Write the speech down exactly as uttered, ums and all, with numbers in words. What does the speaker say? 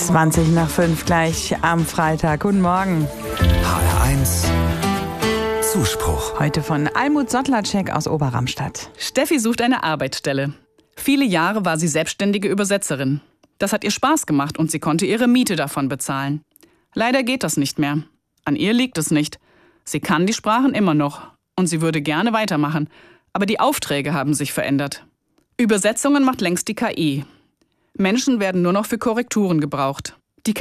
zwanzig nach fünf gleich am Freitag. Guten Morgen. H R eins Zuspruch. Heute von Almut Sottlerczek aus Oberramstadt. Steffi sucht eine Arbeitsstelle. Viele Jahre war sie selbstständige Übersetzerin. Das hat ihr Spaß gemacht und sie konnte ihre Miete davon bezahlen. Leider geht das nicht mehr. An ihr liegt es nicht. Sie kann die Sprachen immer noch und sie würde gerne weitermachen. Aber die Aufträge haben sich verändert. Übersetzungen macht längst die K I. Menschen werden nur noch für Korrekturen gebraucht.